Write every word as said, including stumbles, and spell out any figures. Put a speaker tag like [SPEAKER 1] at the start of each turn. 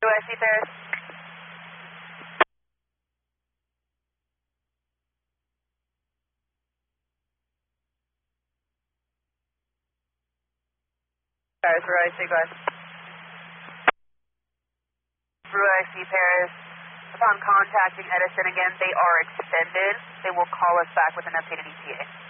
[SPEAKER 1] I C Paris. Paris, Brew I C, go ahead. Brew I C Paris. Upon contacting Edison again, they are extended. They will call us back with an updated E T A.